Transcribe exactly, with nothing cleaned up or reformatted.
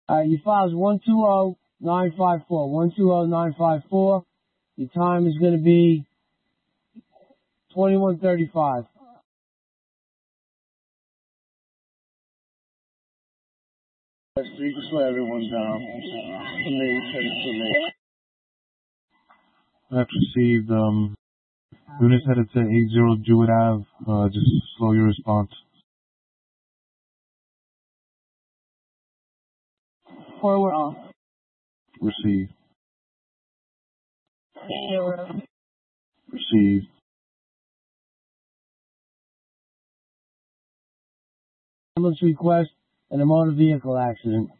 Alright, your file is one two zero nine five four. one two zero nine five four. Your time is going to be twenty-one thirty-five. So you can slow everyone down. For me, for me. I've received, um, units headed to eight zero Jewett Ave. Uh, just slow your response. Forward off. Receive. Zero. Receive. Ambulance request and a motor vehicle accident.